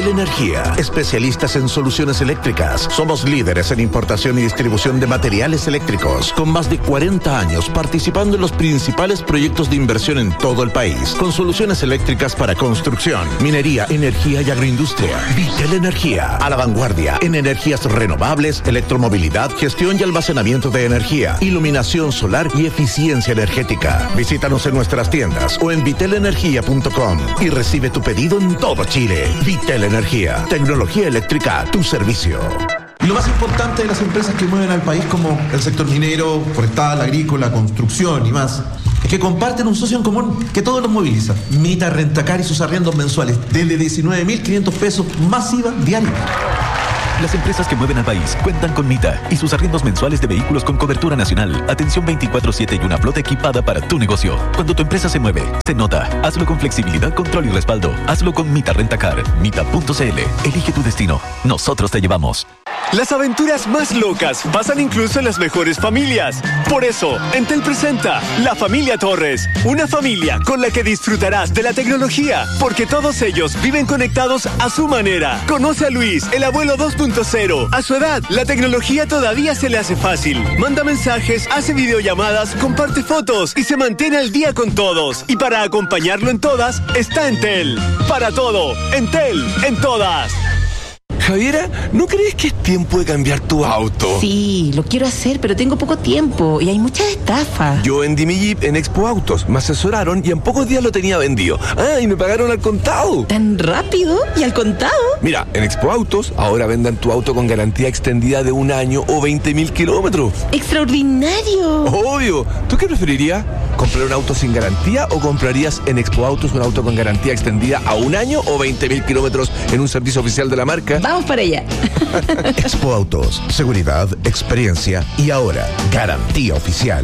Vitel Energía, especialistas en soluciones eléctricas. Somos líderes en importación y distribución de materiales eléctricos, con más de 40 años participando en los principales proyectos de inversión en todo el país, con soluciones eléctricas para construcción, minería, energía y agroindustria. Vitel Energía, a la vanguardia en energías renovables, electromovilidad, gestión y almacenamiento de energía, iluminación solar y eficiencia energética. Visítanos en nuestras tiendas o en vitelenergia.com y recibe tu pedido en todo Chile. Vitel Energía, tecnología eléctrica a tu servicio. Y lo más importante de las empresas que mueven al país, como el sector minero, forestal, agrícola, construcción y más, es que comparten un socio en común que todos los moviliza. Mita Rentacar y sus arriendos mensuales desde 19.500 pesos más IVA diario. Las empresas que mueven al país cuentan con Mita y sus arriendos mensuales de vehículos con cobertura nacional, atención 24/7 y una flota equipada para tu negocio. Cuando tu empresa se mueve, se nota. Hazlo con flexibilidad, control y respaldo. Hazlo con Mita Rentacar. Mita.cl. Elige tu destino. Nosotros te llevamos. Las aventuras más locas pasan incluso en las mejores familias. Por eso, Entel presenta La Familia Torres, una familia con la que disfrutarás de la tecnología, porque todos ellos viven conectados a su manera. Conoce a Luis, el abuelo 2.0. A su edad, la tecnología todavía se le hace fácil. Manda mensajes, hace videollamadas, comparte fotos y se mantiene al día con todos. Y para acompañarlo en todas, está Entel. Para todo, Entel, en todas. Javiera, ¿no crees que es tiempo de cambiar tu auto? Sí, lo quiero hacer, pero tengo poco tiempo y hay muchas estafas. Yo vendí mi Jeep en Expo Autos, me asesoraron y en pocos días lo tenía vendido. Ah, y me pagaron al contado. ¿Tan rápido? ¿Y al contado? Mira, en Expo Autos ahora vendan tu auto con garantía extendida de 1 año o 20.000 kilómetros. ¡Extraordinario! Obvio. ¿Tú qué preferirías? ¿Comprar un auto sin garantía o comprarías en Expo Autos un auto con garantía extendida a 1 año o 20.000 kilómetros en un servicio oficial de la marca? Vamos para allá. Expo Autos, seguridad, experiencia y ahora, garantía oficial.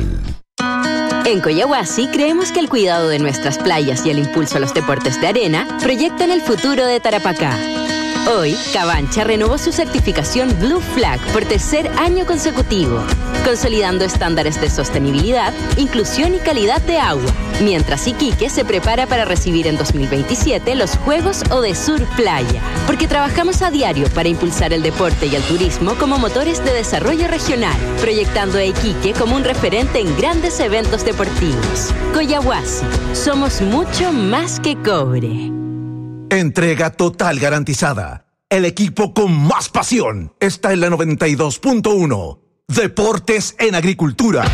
En Coyahuasi creemos que el cuidado de nuestras playas y el impulso a los deportes de arena proyectan el futuro de Tarapacá. Hoy, Cabancha renovó su certificación Blue Flag por 3er año consecutivo, consolidando estándares de sostenibilidad, inclusión y calidad de agua, mientras Iquique se prepara para recibir en 2027 los Juegos Odesur Playa, porque trabajamos a diario para impulsar el deporte y el turismo como motores de desarrollo regional, proyectando a Iquique como un referente en grandes eventos deportivos. Coyahuasi, somos mucho más que cobre. Entrega total garantizada. El equipo con más pasión está en la 92.1. Deportes en Agricultura.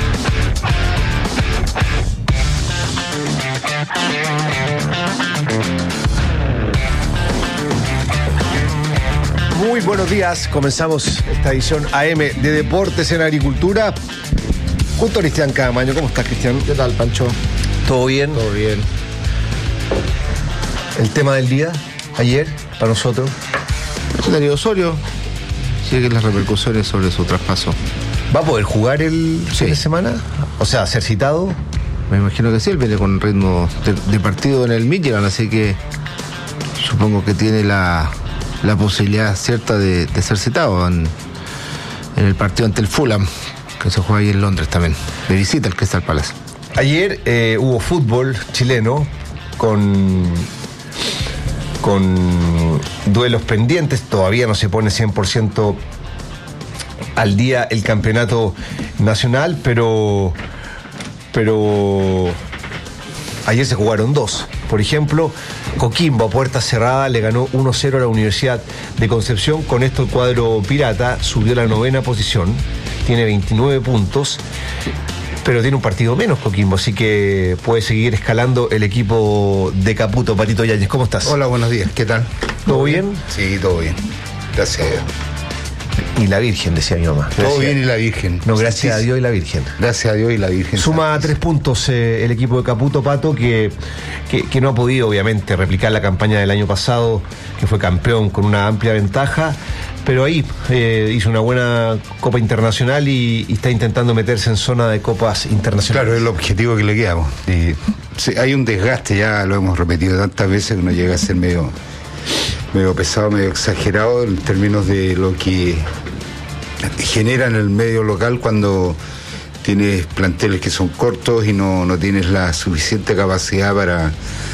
Muy buenos días, comenzamos esta edición AM de Deportes en Agricultura junto a Cristian Camaño. ¿Cómo estás, Cristian? ¿Qué tal, Pancho? ¿Todo bien? Todo bien. El tema del día, ayer, para nosotros. Darío Osorio sigue las repercusiones sobre su traspaso. ¿Va a poder jugar el fin de semana? O sea, ser citado. Me imagino que sí, él viene con ritmo de partido en el Midtjylland, así que supongo que tiene la posibilidad cierta de ser citado en el partido ante el Fulham, que se juega ahí en Londres también, de visita al Crystal Palace. Ayer hubo fútbol chileno con duelos pendientes. Todavía no se pone 100% al día el campeonato nacional, pero ayer se jugaron 2. Por ejemplo, Coquimbo a puerta cerrada le ganó 1-0 a la Universidad de Concepción. Con esto el cuadro pirata subió a la 9ª posición, tiene 29 puntos, pero tiene un partido menos Coquimbo, así que puede seguir escalando el equipo de Caputo. Patito Yáñez, ¿cómo estás? Hola, buenos días, ¿qué tal? ¿Todo bien? Sí, todo bien, gracias a Dios. Y la Virgen, decía mi mamá. Todo bien y la Virgen. No, gracias a Dios y la Virgen. Gracias a Dios y la Virgen. Suma 3 puntos el equipo de Caputo, Pato, que no ha podido obviamente replicar la campaña del año pasado, que fue campeón con una amplia ventaja, pero ahí hizo una buena Copa Internacional y está intentando meterse en zona de copas internacionales. Claro, es el objetivo que le quedamos. Sí, hay un desgaste, ya lo hemos repetido tantas veces, que uno llega a ser medio pesado, medio exagerado en términos de lo que genera en el medio local cuando tienes planteles que son cortos y no tienes la suficiente capacidad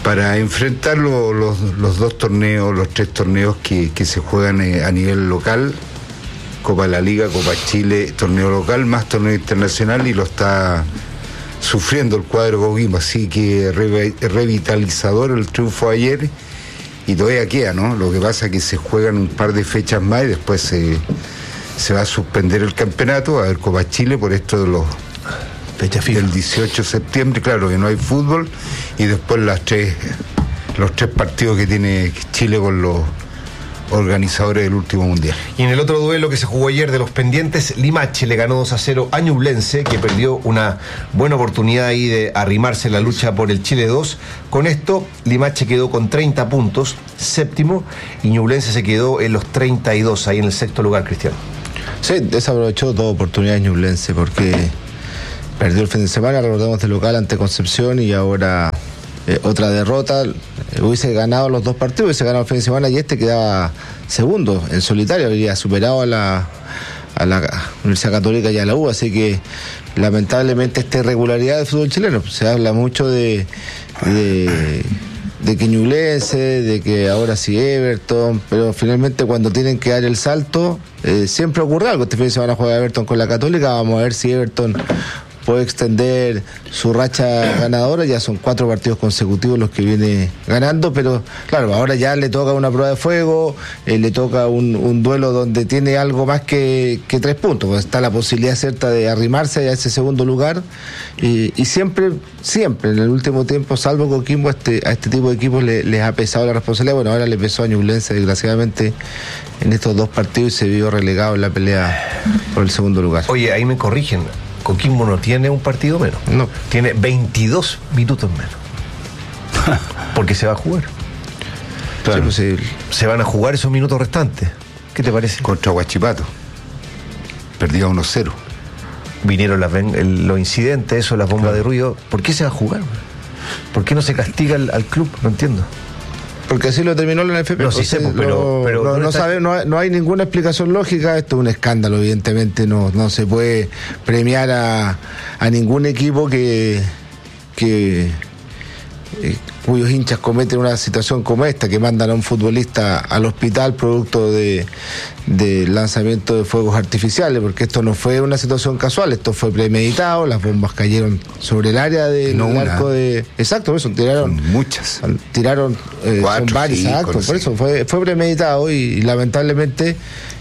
Para enfrentar los dos torneos, los tres torneos que se juegan a nivel local, Copa de la Liga, Copa Chile, torneo local, más torneo internacional, y lo está sufriendo el cuadro Coquimbo, así que revitalizador el triunfo ayer, y todavía queda, ¿no? Lo que pasa es que se juegan un par de fechas más y después se va a suspender el campeonato, a ver Copa Chile por esto de los fecha fija del 18 de septiembre, claro que no hay fútbol, y después los tres partidos que tiene Chile con los organizadores del último mundial. Y en el otro duelo que se jugó ayer de los pendientes, Limache le ganó 2-0 a Ñublense, que perdió una buena oportunidad ahí de arrimarse en la lucha por el Chile 2. Con esto, Limache quedó con 30 puntos, séptimo, y Ñublense se quedó en los 32, ahí en el sexto lugar, Cristian. Sí, desaprovechó toda oportunidad Ñublense, porque perdió el fin de semana, recordemos, de local ante Concepción, y ahora otra derrota. Hubiese ganado los dos partidos, hubiese ganado el fin de semana, y quedaba segundo en solitario, habría superado a la Universidad Católica y a la U, así que lamentablemente esta irregularidad del fútbol chileno. Se habla mucho de que Ñublense, de que ahora sí Everton, pero finalmente cuando tienen que dar el salto, siempre ocurre algo. Este fin de semana juega Everton con la Católica, vamos a ver si Everton puede extender su racha ganadora. Ya son 4 partidos consecutivos los que viene ganando, pero claro, ahora ya le toca una prueba de fuego, le toca un duelo donde tiene algo más que 3 puntos, pues está la posibilidad cierta de arrimarse a ese segundo lugar, y siempre en el último tiempo, salvo Coquimbo, a este tipo de equipos les ha pesado la responsabilidad. Bueno, ahora le pesó a Ñublense desgraciadamente en estos 2 partidos, y se vio relegado en la pelea por el segundo lugar. Oye, ahí me corrigen, Coquimbo no tiene un partido menos. No. Tiene 22 minutos menos. Porque se va a jugar. Claro. Sí, se van a jugar esos minutos restantes. ¿Qué te parece? Contra Huachipato. Perdió 1-0. Vinieron los incidentes, eso, las bombas de ruido. ¿Por qué se va a jugar? ¿Por qué no se castiga al club? No entiendo. Porque así lo terminó la NFP. No, sí sé, pero no hay ninguna explicación lógica. Esto es un escándalo, evidentemente. No se puede premiar a ningún equipo cuyos hinchas cometen una situación como esta, que mandan a un futbolista al hospital producto de lanzamiento de fuegos artificiales, porque esto no fue una situación casual, esto fue premeditado. Las bombas cayeron sobre el área del arco de... Exacto, por eso tiraron... Son muchas. Tiraron... 4, son varios, 5, exacto, por eso fue premeditado, y lamentablemente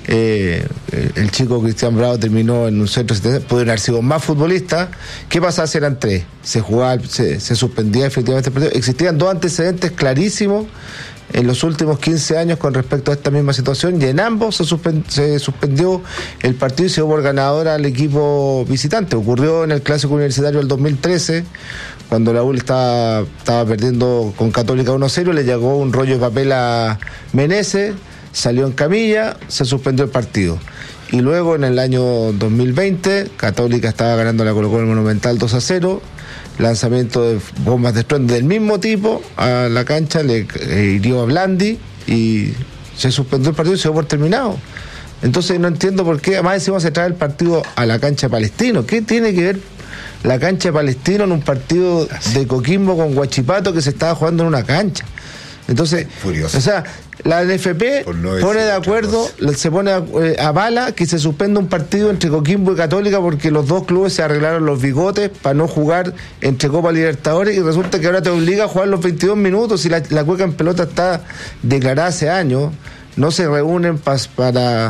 el chico Cristian Bravo terminó en un centro. Pudieron haber sido más futbolistas. ¿Qué pasaba si eran 3? Se suspendía efectivamente el partido. Existían 2 antecedentes clarísimos en los últimos 15 años con respecto a esta misma situación, y en ambos se suspendió el partido y se dio por ganador al equipo visitante. Ocurrió en el Clásico Universitario del 2013, cuando la U estaba perdiendo con Católica 1-0, le llegó un rollo de papel a Meneses, salió en camilla, se suspendió el partido. Y luego en el año 2020, Católica estaba ganando la Colo-Colo en el Monumental 2-0, lanzamiento de bombas de estruendo del mismo tipo a la cancha, le hirió a Blandi y se suspendió el partido y se dio por terminado. Entonces no entiendo por qué, además decimos, se trae el partido a la cancha Palestino. ¿Qué tiene que ver la cancha Palestino en un partido de Coquimbo con Huachipato que se estaba jugando en una cancha? Entonces, furioso. O sea, la NFP pone de acuerdo, se pone avala que se suspenda un partido entre Coquimbo y Católica porque los dos clubes se arreglaron los bigotes para no jugar entre Copa Libertadores, y resulta que ahora te obliga a jugar los 22 minutos y la cueca en pelota está declarada hace años. No se reúnen para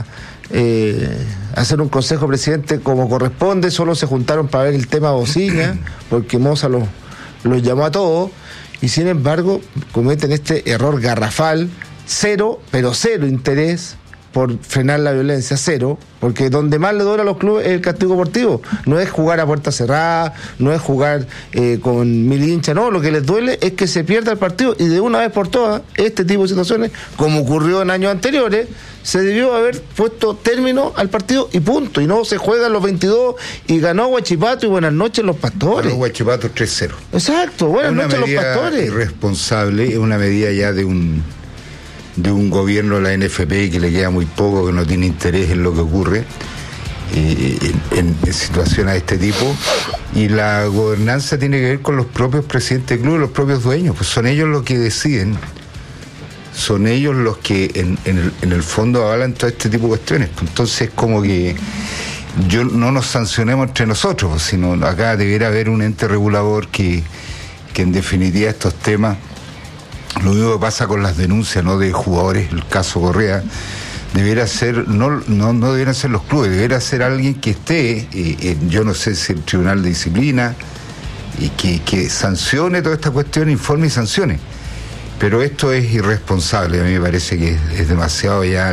hacer un consejo presidente como corresponde, solo se juntaron para ver el tema Bociña porque Moza los llamó a todos. Y sin embargo cometen este error garrafal, cero interés por frenar la violencia, cero, porque donde más le duele a los clubes es el castigo deportivo, no es jugar a puerta cerrada, no es jugar con 1000 hinchas, no, lo que les duele es que se pierda el partido, y de una vez por todas, este tipo de situaciones, como ocurrió en años anteriores, se debió haber puesto término al partido y punto, y no se juegan los 22 y ganó Huachipato y buenas noches los Pastores. Ganó Huachipato 3-0. Exacto, buenas noches los Pastores. Es irresponsable, es una medida ya de un gobierno de la NFP que le queda muy poco, que no tiene interés en lo que ocurre, en situaciones de este tipo, y la gobernanza tiene que ver con los propios presidentes del club, los propios dueños, pues son ellos los que deciden, son ellos los que en el fondo avalan todo este tipo de cuestiones. Entonces, como que no nos sancionemos entre nosotros, sino acá debiera haber un ente regulador que en definitiva estos temas, lo mismo que pasa con las denuncias, ¿no?, de jugadores, el caso Correa, debiera ser, no debieran ser los clubes, debiera ser alguien que esté, yo no sé si el Tribunal de Disciplina, y que sancione toda esta cuestión, informe y sancione. Pero esto es irresponsable, a mí me parece que es demasiado ya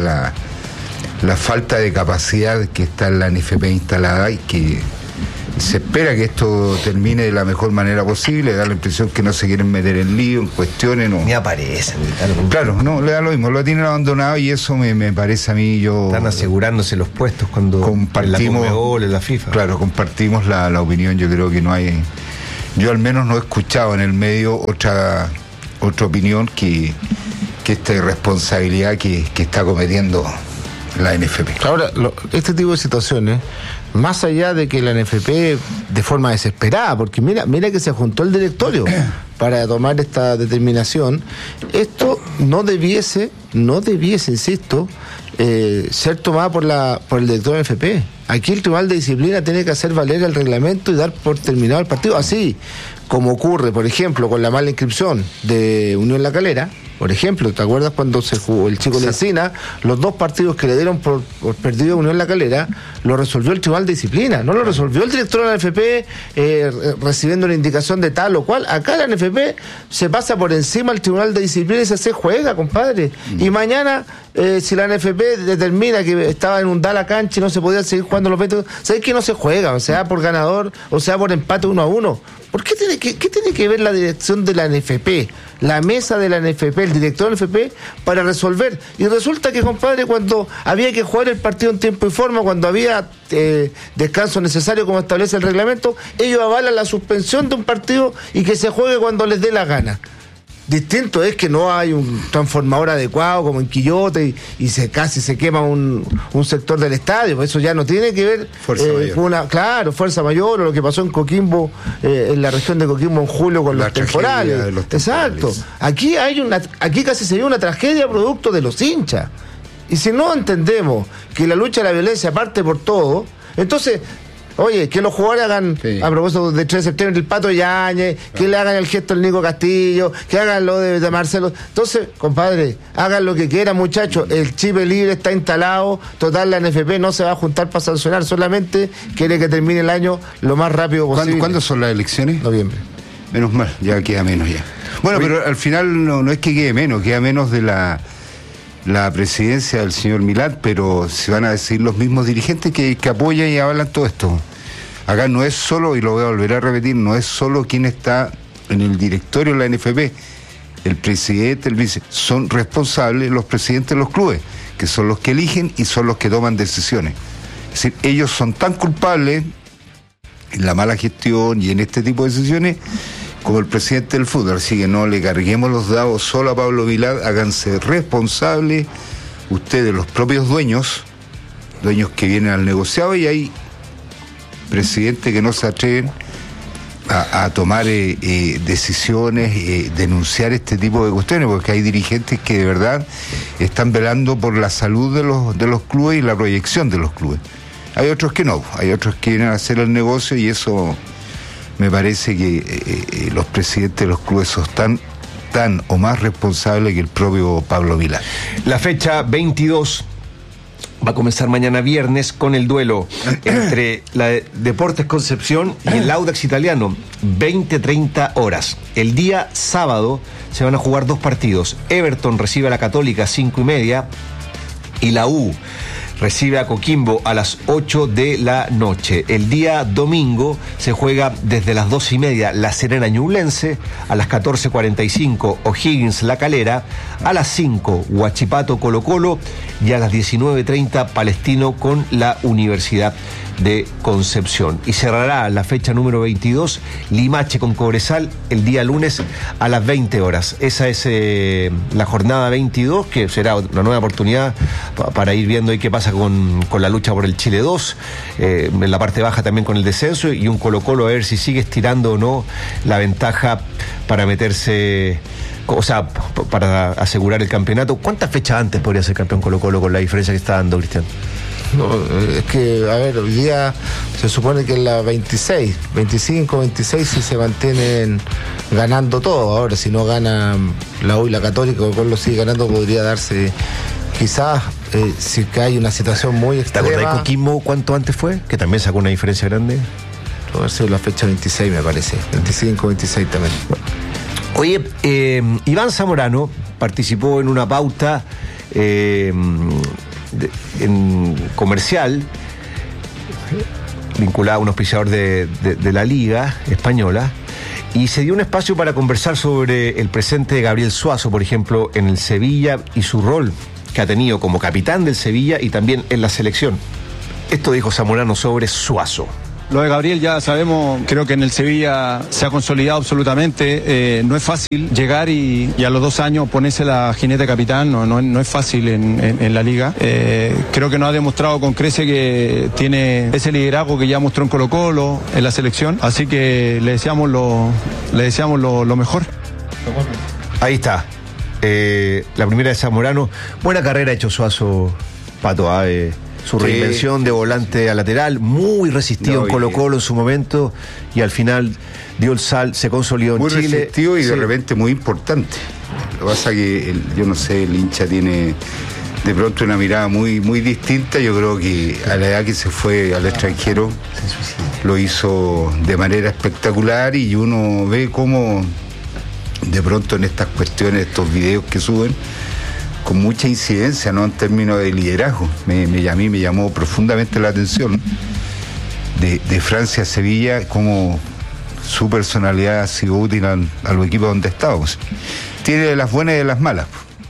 la falta de capacidad que está en la NFP instalada, y que se espera que esto termine de la mejor manera posible. Da la impresión que no se quieren meter en lío, en cuestiones, no. Ni aparecen. Claro, no, le da lo mismo, lo tienen abandonado, y eso me parece a mí, están asegurándose los puestos cuando compartimos, en la Conmebol, en la FIFA. Claro, compartimos la opinión. Yo creo que no hay, yo al menos no he escuchado en el medio otra opinión que esta irresponsabilidad que está cometiendo la NFP. Ahora, este tipo de situaciones, más allá de que la NFP de forma desesperada, porque mira que se juntó el directorio para tomar esta determinación, esto no debiese, insisto, ser tomada por el director de la NFP. Aquí el Tribunal de Disciplina tiene que hacer valer el reglamento y dar por terminado el partido, así como ocurre, por ejemplo, con la mala inscripción de Unión La Calera. Por ejemplo, ¿te acuerdas cuando se jugó el Chico Lencina? Los 2 partidos que le dieron por perdido a Unión La Calera, lo resolvió el Tribunal de Disciplina, no lo resolvió el director de la NFP recibiendo una indicación de tal o cual. Acá la NFP se pasa por encima del Tribunal de Disciplina y se juega, compadre. Y mañana, si la NFP determina que estaba inundada la cancha y no se podía seguir jugando los 20, ¿sabes que no se juega? O sea, por ganador, o sea, por empate 1-1. ¿Por qué tiene que ver la dirección de la NFP, la mesa de la NFP, el director de la NFP, para resolver? Y resulta que, compadre, cuando había que jugar el partido en tiempo y forma, cuando había descanso necesario como establece el reglamento, ellos avalan la suspensión de un partido y que se juegue cuando les dé la gana. Distinto es que no hay un transformador adecuado como en Quillote y casi se quema un sector del estadio. Eso ya no tiene que ver con fuerza mayor, o lo que pasó en Coquimbo, en la región de Coquimbo en julio con los temporales. Exacto. Aquí casi se vio una tragedia producto de los hinchas. Y si no entendemos que la lucha de la violencia parte por todo, entonces, oye, que los jugadores hagan, a propósito del 3 de septiembre, el Pato Yáñez, que le hagan el gesto al Nico Castillo, que hagan lo de Marcelo. Entonces, compadre, hagan lo que quieran, muchachos. El chip libre está instalado. Total, la NFP no se va a juntar para sancionar, solamente quiere que termine el año lo más rápido posible. ¿Cuándo son las elecciones? Noviembre. Menos mal, ya queda menos ya. Bueno, pero al final no es que quede menos de la presidencia del señor Milán, pero se van a decidir los mismos dirigentes que apoyan y avalan todo esto. Acá no es solo, y lo voy a volver a repetir, no es solo quien está en el directorio de la NFP, el presidente, el vice, son responsables los presidentes de los clubes, que son los que eligen y son los que toman decisiones. Es decir, ellos son tan culpables en la mala gestión y en este tipo de decisiones como el presidente del fútbol. Así que no le carguemos los dados solo a Pablo Milán, háganse responsables ustedes, los propios dueños que vienen al negociado, y hay presidentes que no se atreven a tomar decisiones, denunciar este tipo de cuestiones, porque hay dirigentes que de verdad están velando por la salud de los clubes y la proyección de los clubes. Hay otros que no, hay otros que vienen a hacer el negocio, y eso me parece que los presidentes de los clubes son tan o más responsables que el propio Pablo Milán. La fecha 22 va a comenzar mañana viernes con el duelo entre la Deportes Concepción y el Audax Italiano, 20-30 horas. El día sábado se van a jugar 2 partidos. Everton recibe a la Católica 5:30 y la U recibe a Coquimbo a las 8 de la noche. El día domingo se juega desde las 2:30 La Serena Ñublense, a las 14:45 O'Higgins La Calera, a las 5 Huachipato Colo Colo y a las 19:30 Palestino con la Universidad de Concepción. Y cerrará la fecha número 22, Limache con Cobresal, el día lunes a las 20 horas. Esa es la jornada 22, que será una nueva oportunidad para ir viendo ahí qué pasa con la lucha por el Chile 2, en la parte baja también con el descenso, y un Colo-Colo a ver si sigue estirando o no la ventaja para meterse, o sea, para asegurar el campeonato. ¿Cuántas fechas antes podría ser campeón Colo-Colo con la diferencia que está dando, Cristian? No, es que, a ver, hoy día se supone que es la 26, 25, 26, si se mantienen ganando todo. Ahora, si no gana la U y la Católica, Colo-Colo sigue ganando, podría darse, quizás, si que hay una situación muy extrema. ¿Te acordás de Coquimbo cuánto antes fue? Que también sacó una diferencia grande. Puede ser la fecha 26, me parece. 25, 26 también. Oye, Iván Zamorano participó en una pauta en comercial vinculada a un auspiciador de la Liga Española, y se dio un espacio para conversar sobre el presente de Gabriel Suazo, por ejemplo, en el Sevilla, y su rol que ha tenido como capitán del Sevilla y también en la selección. Esto dijo Zamorano sobre Suazo. Lo de Gabriel ya sabemos, creo que en el Sevilla se ha consolidado absolutamente. No es fácil llegar y a los 2 años ponerse la jinete capitán, no es fácil en la liga. Creo que nos ha demostrado con crece que tiene ese liderazgo que ya mostró en Colo-Colo, en la selección. Así que le deseamos lo mejor. Ahí está. La primera de Zamorano. Buena carrera ha hecho Suazo, Pato. Su reinvención de volante a lateral, muy resistido en Colo-Colo en su momento, y al final dio el sal, se consolidó en Chile. Muy resistido y de repente muy importante. Lo que pasa es que, yo no sé, el hincha tiene de pronto una mirada muy, muy distinta. Yo creo que a la edad que se fue al extranjero lo hizo de manera espectacular, y uno ve cómo de pronto en estas cuestiones, estos videos que suben, con mucha incidencia, ¿no?, en términos de liderazgo. A mí me llamó profundamente la atención de Francia a Sevilla, cómo su personalidad ha sido útil a los equipos donde estábamos. Tiene de las buenas y de las malas.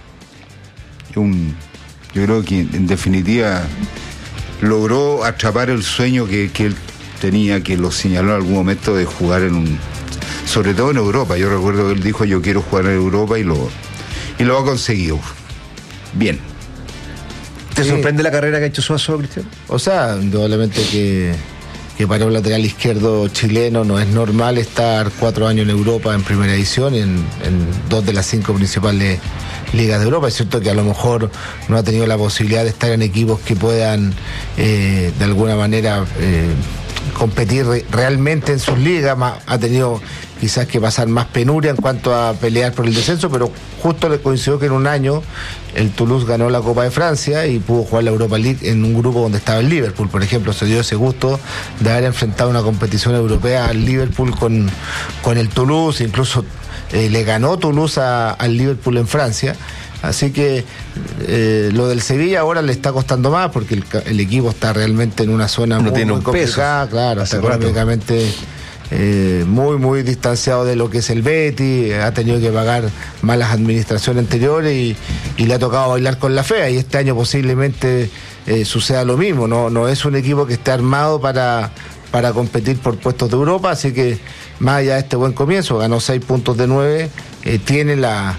Yo creo que en definitiva logró atrapar el sueño que él tenía, que lo señaló en algún momento, de jugar sobre todo en Europa. Yo recuerdo que él dijo: yo quiero jugar en Europa, y lo ha conseguido. Bien. ¿Te sorprende la carrera que ha hecho Suazo, Cristian? O sea, indudablemente que para un lateral izquierdo chileno no es normal estar 4 años en Europa en primera edición, en 2 de las 5 principales ligas de Europa. Es cierto que a lo mejor no ha tenido la posibilidad de estar en equipos que puedan de alguna manera competir realmente en sus ligas, ha tenido quizás que pasar más penuria en cuanto a pelear por el descenso, pero justo le coincidió que en un año el Toulouse ganó la Copa de Francia y pudo jugar la Europa League en un grupo donde estaba el Liverpool, por ejemplo. Se dio ese gusto de haber enfrentado una competición europea al Liverpool con el Toulouse, incluso le ganó Toulouse al Liverpool en Francia. Así que lo del Sevilla ahora le está costando más, porque el equipo está realmente en una zona muy complicada, claro, está económicamente muy, muy distanciado de lo que es el Betis, ha tenido que pagar malas administraciones anteriores y le ha tocado bailar con la fea, y este año posiblemente suceda lo mismo. No es un equipo que esté armado para competir por puestos de Europa, así que más allá de este buen comienzo, ganó 6 puntos de 9, tiene la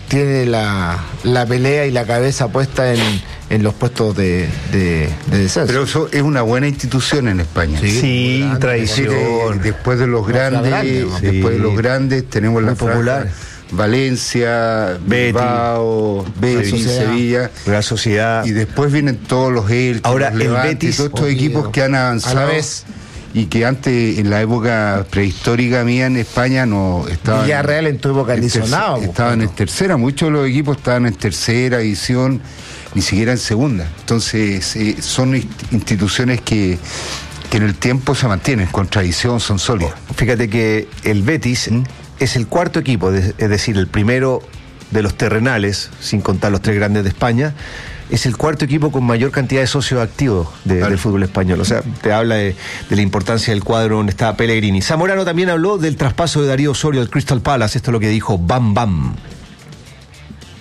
pelea y la cabeza puesta en los puestos de descenso. Pero eso es una buena institución en España. Sí, tradición. Después de los grandes, tenemos la popular, Valencia, Bilbao, Betis, Sevilla, la Sociedad, y después vienen todos los ahora los el Betis, todos estos equipos que han avanzado a la vez. Y que antes, en la época prehistórica mía en España, no estaban. Villarreal en tu época ni sonaba. Estaban en tercera, muchos de los equipos estaban en tercera división, ni siquiera en segunda. Entonces, son instituciones que en el tiempo se mantienen, con tradición, son sólidas. Fíjate que el Betis es el 4º equipo, es decir, el primero de los terrenales, sin contar los 3 grandes de España. Es el 4º equipo con mayor cantidad de socios activos del fútbol español. O sea, te habla de la importancia del cuadro donde está Pellegrini. Zamorano también habló del traspaso de Darío Osorio al Crystal Palace. Esto es lo que dijo Bam Bam.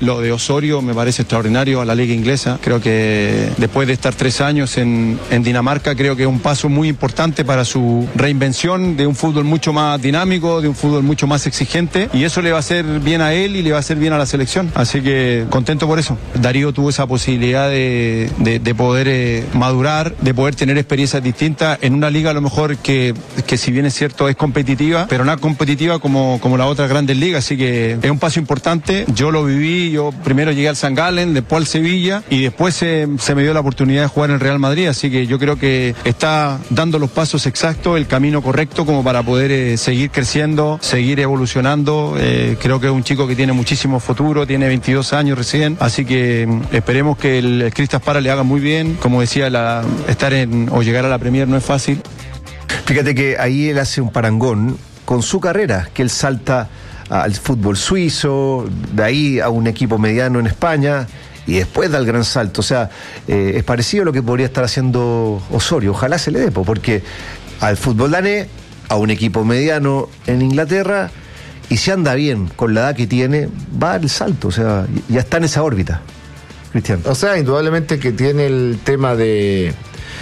Lo de Osorio me parece extraordinario a la liga inglesa. Creo que después de estar 3 años en Dinamarca, creo que es un paso muy importante para su reinvención de un fútbol mucho más dinámico, de un fútbol mucho más exigente, y eso le va a hacer bien a él y le va a hacer bien a la selección. Así que contento por eso. Darío tuvo esa posibilidad de poder madurar, de poder tener experiencias distintas en una liga a lo mejor que si bien es cierto es competitiva, pero no competitiva como las otras grandes ligas, así que es un paso importante. Yo lo viví, yo primero llegué al St. Gallen, después al Sevilla y después se me dio la oportunidad de jugar en el Real Madrid, así que yo creo que está dando los pasos exactos, el camino correcto como para poder seguir creciendo, seguir evolucionando. Creo que es un chico que tiene muchísimo futuro, tiene 22 años recién, así que esperemos que el Crystal Palace le haga muy bien. Como decía, estar o llegar a la Premier no es fácil. Fíjate que ahí él hace un parangón con su carrera, que él salta al fútbol suizo, de ahí a un equipo mediano en España y después da el gran salto. O sea, es parecido a lo que podría estar haciendo Osorio. Ojalá se le dé, porque al fútbol danés, a un equipo mediano en Inglaterra, y si anda bien con la edad que tiene, va a dar el salto. O sea, ya está en esa órbita. Cristian. O sea, indudablemente que tiene el tema de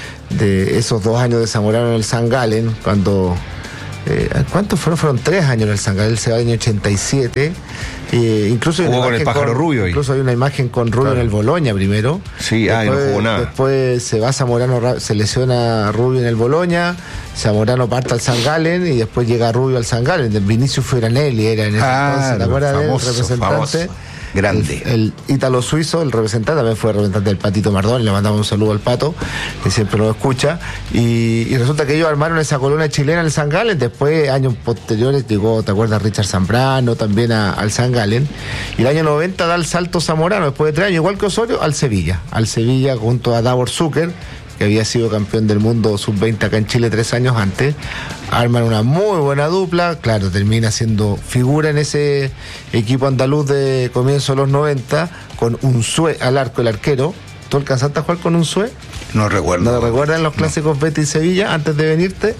esos 2 años de Zamorano en el St. Gallen, cuando... ¿cuántos fueron? Fueron 3 años en el St. Gallen, se va en el año 87. Incluso jugó con el pájaro Rubio. Incluso hay una imagen con Rubio, claro, en el Bologna primero. Sí, después, no jugó nada. Después se va Zamorano, se lesiona Rubio en el Bologna, Zamorano parte al St. Gallen y después llega Rubio al St. Gallen. Vinicius Furanelli era en ese entonces, ¿te acuerdas del representante? Famoso. Grande. El ítalo suizo, el representante, también fue representante del Patito Mardón, le mandamos un saludo al Pato, que siempre lo escucha, y resulta que ellos armaron esa colonia chilena en el St. Gallen. Después, años posteriores, llegó, ¿te acuerdas? Richard Zambrano también al St. Gallen, y el año 90 da el salto Zamorano, después de 3 años, igual que Osorio, al Sevilla junto a Davor Zucker, que había sido campeón del mundo sub-20 acá en Chile 3 años antes. Arman una muy buena dupla, claro, termina siendo figura en ese equipo andaluz de comienzo de los 90, con Unzué al arco, el arquero. ¿Tú alcanzaste a jugar con Unzué? No recuerdo. ¿No recuerdan los clásicos Betis y Sevilla antes de venirte?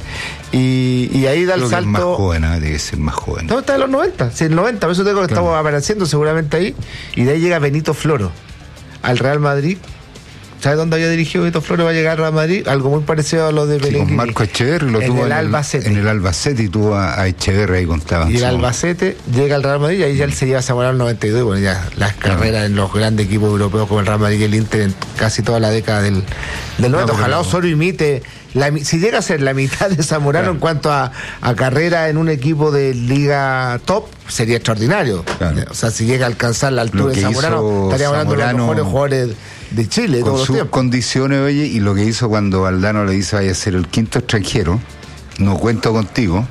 Y ahí da el salto. Es más joven, debe ser más joven. No, está en los 90, sí, en 90, por eso tengo que estamos apareciendo seguramente ahí. Y de ahí llega Benito Floro al Real Madrid. ¿Sabes dónde había dirigido Benito Floro? Va a llegar a Madrid, algo muy parecido a lo de Pellegrini. Con Marco Echeverri lo tuvo en el Albacete. En el Albacete, y tuvo a Echeverri ahí contaban. Y el Albacete llega al Real Madrid y ahí ya él se lleva a Zamorano en 92. Y bueno, ya las carreras en los grandes equipos europeos como el Real Madrid y el Inter en casi toda la década del 90. Ojalá Osorio imite, si llega a ser la mitad de Zamorano, claro, en cuanto a carrera en un equipo de liga top, sería extraordinario. Claro. O sea, si llega a alcanzar la altura de Zamorano, estaríamos hablando de los mejores jugadores de Chile con todos sus los condiciones, oye, y lo que hizo cuando Valdano le dice vaya a ser el 5.º extranjero, no cuento contigo,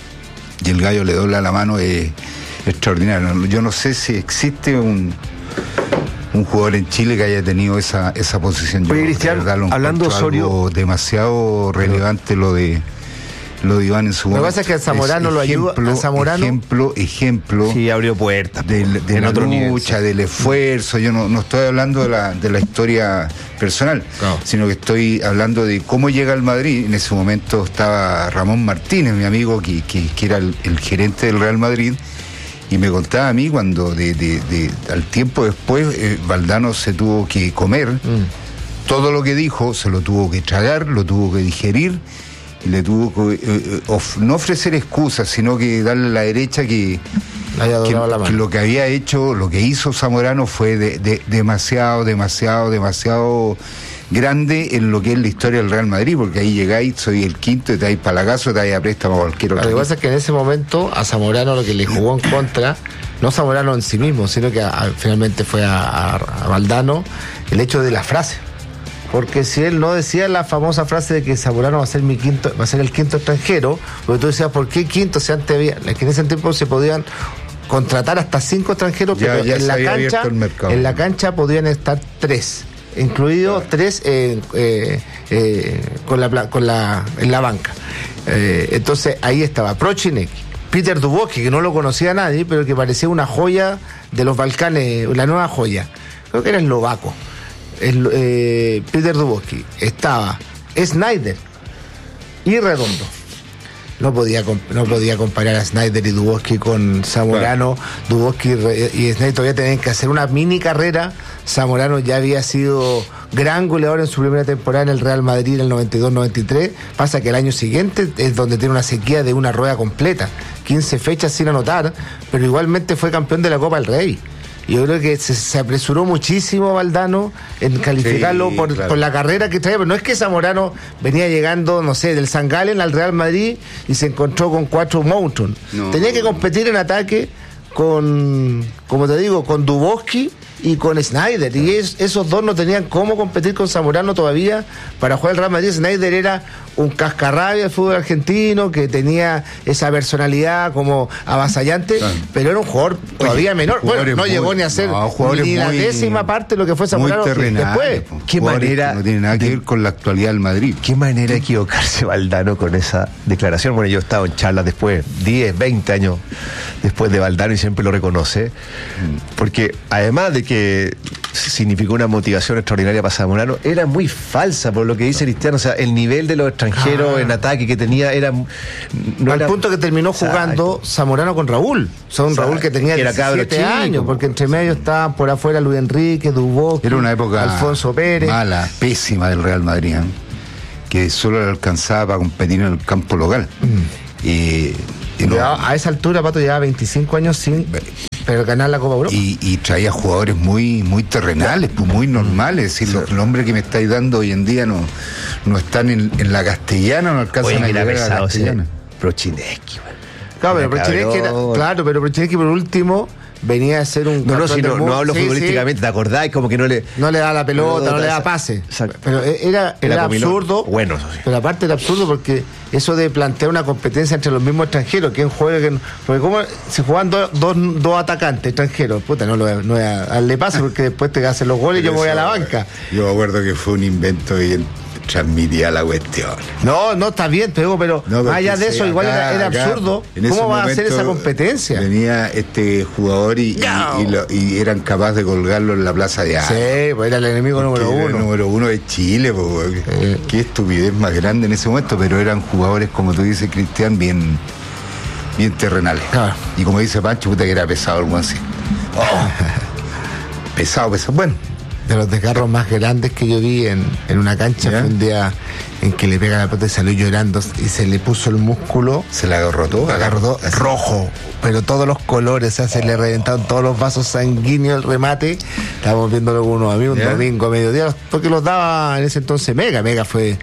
y el gallo le dobla la mano, es extraordinario. Yo no sé si existe un jugador en Chile que haya tenido esa posición. Oye, Cristian, hablando de Osorio, algo demasiado relevante lo de Iván en su momento. Lo que pasa es que a Zamorano lo ayuda. A Zamorano, ejemplo. Sí, abrió puertas. De la lucha, del esfuerzo. Yo no estoy hablando de la historia personal, no, sino que estoy hablando de cómo llega al Madrid. En ese momento estaba Ramón Martínez, mi amigo, que era el gerente del Real Madrid, y me contaba a mí cuando al tiempo después Valdano se tuvo que comer todo lo que dijo, se lo tuvo que tragar, lo tuvo que digerir, y le tuvo que no ofrecer excusas, sino que darle la derecha que lo que había hecho, lo que hizo Zamorano fue demasiado grande en lo que es la historia del Real Madrid, porque ahí llegáis, soy el 5.º, y te dais para la casa, te dais a préstamo a cualquier otro. Lo que pasa es que en ese momento a Zamorano lo que le jugó en contra, no Zamorano en sí mismo, sino que finalmente fue a Valdano, el hecho de la frase. Porque si él no decía la famosa frase de que Zamorano va a ser el 5.º extranjero, porque tú decías, ¿por qué 5.º? Si antes había, es que en ese tiempo se podían contratar hasta 5 extranjeros, pero en la cancha podían estar 3, incluidos 3 en la banca. Entonces ahí estaba Prochinek, Peter Duboski, que no lo conocía nadie, pero que parecía una joya de los Balcanes, la nueva joya. Creo que era eslovaco. Peter Duboski, estaba Snyder y Redondo. no podía comparar a Snyder y Dubovsky con Zamorano. Dubovsky y Snyder todavía tenían que hacer una mini carrera. Zamorano ya había sido gran goleador en su primera temporada en el Real Madrid en el 92-93. Pasa que el año siguiente es donde tiene una sequía de una rueda completa, 15 fechas sin anotar, pero igualmente fue campeón de la Copa del Rey. Yo creo que se apresuró muchísimo Valdano en calificarlo por la carrera que traía, pero no es que Zamorano venía llegando, no sé, del San Galen al Real Madrid y se encontró con 4 monstruos. Tenía que competir en ataque con, como te digo, con Dubovsky y con Snyder, y esos dos no tenían cómo competir con Zamorano todavía para jugar el Real Madrid. Snyder era un cascarrabia del fútbol argentino que tenía esa personalidad como avasallante, pero era un jugador todavía menor. Bueno, no llegó ni a ser ni la décima parte de lo que fue Zamorano después. Qué manera, no tiene nada que ver con la actualidad del Madrid. Qué manera de equivocarse Valdano con esa declaración. Bueno, yo he estado en charlas después, 10, 20 años después de Valdano, y siempre lo reconoce, porque además de que significó una motivación extraordinaria para Zamorano, era muy falsa por lo que dice Cristiano. O sea, el nivel de los extranjeros en ataque que tenía era al punto que terminó jugando Zamorano con Raúl. Raúl que tenía 17 años, porque entre medio estaban por afuera Luis Enrique, Dubovsky, era una época Alfonso Pérez, mala, pésima del Real Madrid, que solo le alcanzaba para competir en el campo local. A esa altura Pato llevaba 25 años sin ganar la Copa Europa. Y traía jugadores muy terrenales, pues muy normales. Es decir, los nombres que me estáis dando hoy en día no están en la castellana, no alcanzan a llegar a la castellana. Prochineski. Claro, pero Prochineski por último venía a ser un... No hablo futbolísticamente, ¿te acordás? Como que no le da la pelota, no le da pase. Exacto. Pero era absurdo. Bueno, eso sí. Pero aparte era absurdo porque eso de plantear una competencia entre los mismos extranjeros, quién juega, porque como si juegan dos atacantes extranjeros, puta, no voy a darle pase porque después te hacen los goles y yo me voy a la banca. Yo me acuerdo que fue un invento y transmitía la cuestión. No, está bien, pero más allá de eso, igual era absurdo. ¿Cómo va a hacer esa competencia? Venía este jugador y eran capaces de colgarlo en la plaza de Armas. Sí, pues era el enemigo número uno. El número uno de Chile, pues, qué estupidez más grande en ese momento, pero eran jugadores, como tú dices, Cristian, bien terrenales. Claro. Y como dice Pancho, puta que era pesado el así. Pesado. Bueno. De los desgarros más grandes que yo vi en una cancha fue un día en que le pega la pelota y salió llorando y se le puso el músculo. Se le agarró todo. Rojo, pero todos los colores, se le reventaron todos los vasos sanguíneos el remate. Estábamos viéndolo con unos amigos un domingo a mediodía, porque los daba en ese entonces Mega fue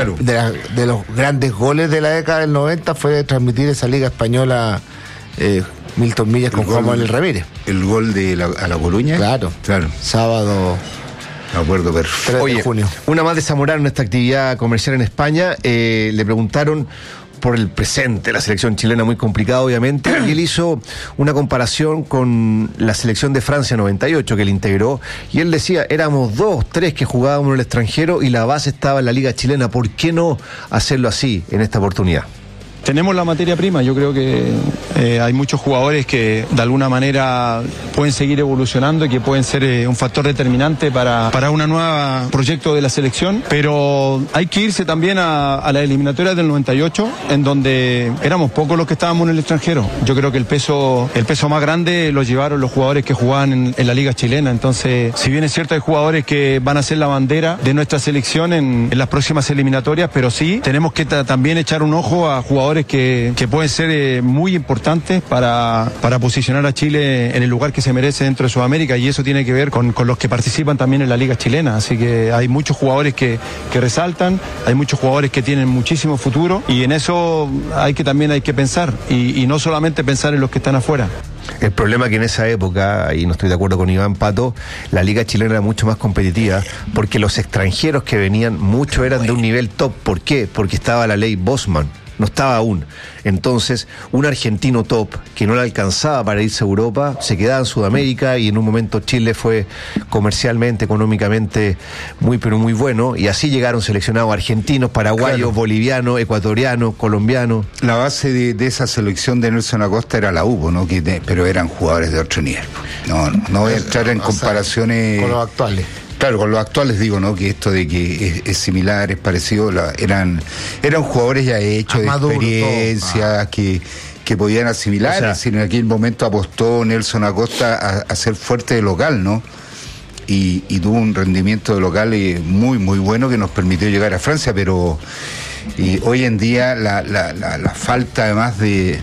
de los grandes goles de la década del 90, fue transmitir esa liga española. Milton Millas con Juan Manuel Ramírez. El gol a La Coruña. Claro. Sábado. Me acuerdo perfecto. Oye, junio. Una más de Zamorano en esta actividad comercial en España. Le preguntaron por el presente, la selección chilena muy complicada obviamente, y él hizo una comparación con la selección de Francia 98 que él integró, y él decía, éramos 2, 3 que jugábamos en el extranjero y la base estaba en la liga chilena. ¿Por qué no hacerlo así en esta oportunidad? Tenemos la materia prima, yo creo que hay muchos jugadores que de alguna manera pueden seguir evolucionando y que pueden ser un factor determinante para un nuevo proyecto de la selección, pero hay que irse también a la eliminatoria del 98, en donde éramos pocos los que estábamos en el extranjero. Yo creo que el peso más grande lo llevaron los jugadores que jugaban en la liga chilena. Entonces, si bien es cierto hay jugadores que van a ser la bandera de nuestra selección en las próximas eliminatorias, pero sí tenemos que también echar un ojo a jugadores que pueden ser muy importantes para posicionar a Chile en el lugar que se merece dentro de Sudamérica, y eso tiene que ver con los que participan también en la liga chilena. Así que hay muchos jugadores que resaltan, hay muchos jugadores que tienen muchísimo futuro, y en eso también hay que pensar, y no solamente pensar en los que están afuera. El problema es que en esa época, y no estoy de acuerdo con Iván Pato, la liga chilena era mucho más competitiva, porque los extranjeros que venían, muchos eran de un nivel top. ¿Por qué? Porque estaba la ley Bosman. No estaba aún. Entonces, un argentino top que no le alcanzaba para irse a Europa, se quedaba en Sudamérica, y en un momento Chile fue comercialmente, económicamente muy pero muy bueno, y así llegaron seleccionados argentinos, paraguayos, bolivianos, ecuatorianos, colombianos. La base de esa selección de Nelson Acosta era la UBO, ¿no? Pero eran jugadores de otro nivel. No voy a entrar en comparaciones con los actuales. Claro, con los actuales digo, ¿no? Que esto de que es similar, es parecido, eran jugadores ya hechos, de experiencia, que podían asimilar. Es decir, en aquel momento apostó Nelson Acosta a ser fuerte de local, ¿no? Y tuvo un rendimiento de local muy, muy bueno que nos permitió llegar a Francia, pero hoy en día la falta además de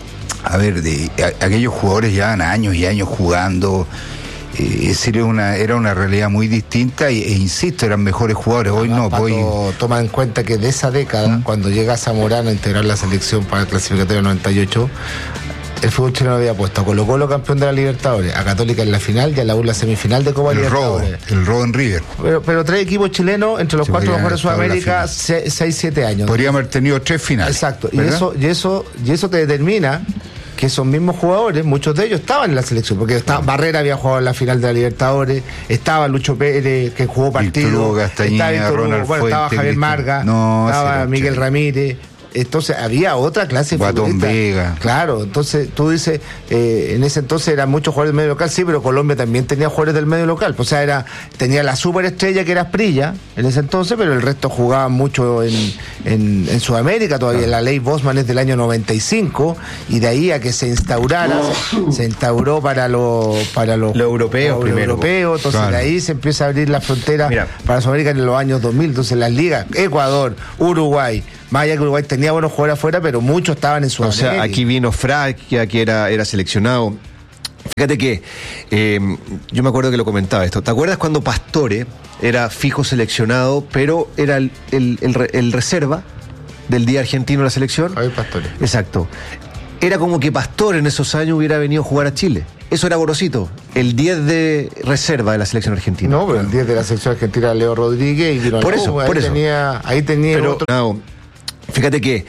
aquellos jugadores llevan años y años jugando. Era una realidad muy distinta e insisto, eran mejores jugadores. Hoy no, toma en cuenta que de esa década, cuando llega Zamorano a integrar la selección para el clasificatorio 98, el fútbol chileno había puesto a Colo-Colo campeón de la Libertadores, a Católica en la final y a la U la semifinal de Copa Libertadores. El robo en River. Pero 3 equipos chilenos entre los 4 mejores de Sudamérica, 6-7 años. Podríamos haber tenido 3 finales. Exacto, y eso te determina que esos mismos jugadores, muchos de ellos estaban en la selección, porque Barrera había jugado en la final de la Libertadores, estaba Lucho Pérez, que jugó partido, estaba Javier Marga, estaba Miguel Ramírez. Entonces había otra clase de Guatón Vega. Claro, entonces tú dices, en ese entonces eran muchos jugadores del medio local, sí, pero Colombia también tenía jugadores del medio local. O sea, tenía la superestrella que era Asprilla en ese entonces, pero el resto jugaban mucho en Sudamérica todavía. Claro. La ley Bosman es del año 95, y de ahí a que se instaurara, se instauró para los europeos primero. Entonces claro, de ahí se empieza a abrir la frontera para Sudamérica en los años 2000. Entonces las ligas, Ecuador, Uruguay, más allá que Uruguay tenía buenos jugadores afuera, pero muchos estaban en Sudamérica. O sea, aquí vino Fraquia, que era seleccionado. Fíjate que yo me acuerdo que lo comentaba esto. ¿Te acuerdas cuando Pastore era fijo seleccionado, pero era el reserva del día argentino de la selección? Javier Pastore. Exacto. Era como que Pastore en esos años hubiera venido a jugar a Chile. Eso era Gorosito, el 10 de reserva de la selección argentina. No, pero el 10 de la selección argentina era Leo Rodríguez y vino por eso. Ahí tenía pero, otro. No, fíjate que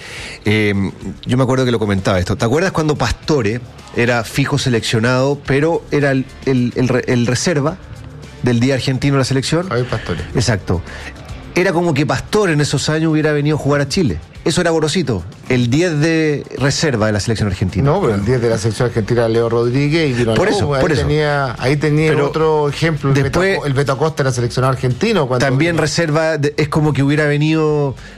yo me acuerdo que lo comentaba esto. ¿Te acuerdas cuando Pastore era fijo seleccionado, pero era el reserva del día argentino de la selección? Javier Pastore. Exacto. Era como que Pastore en esos años hubiera venido a jugar a Chile. Eso era Gorosito, el 10 de reserva de la selección argentina. No, pero el 10 de la selección argentina era Leo Rodríguez y vino por eso. Ahí tenía pero otro ejemplo, después, el Beto Acosta era seleccionado argentino. También reserva, es como que hubiera venido